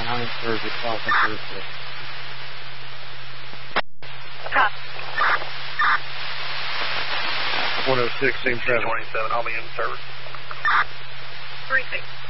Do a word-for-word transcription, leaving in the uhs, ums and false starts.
I'm in service, off in service. Copy. one oh six, same traffic. twenty-seven, I'll be in service. three six.